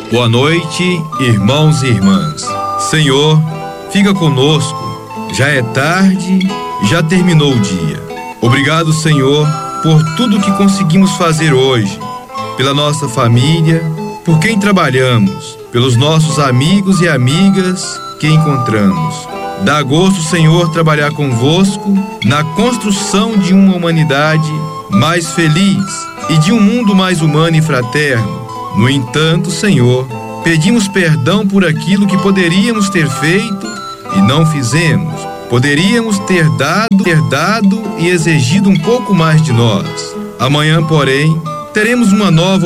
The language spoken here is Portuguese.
Boa noite, irmãos e irmãs. Senhor, fica conosco. Já é tarde, já terminou o dia. Obrigado, Senhor, por tudo que conseguimos fazer hoje, pela nossa família, por quem trabalhamos, pelos nossos amigos e amigas que encontramos. Dá gosto, Senhor, trabalhar convosco na construção de uma humanidade mais feliz e de um mundo mais humano e fraterno. No entanto, Senhor, pedimos perdão por aquilo que poderíamos ter feito e não fizemos. Poderíamos ter dado e exigido um pouco mais de nós. Amanhã, porém, teremos uma nova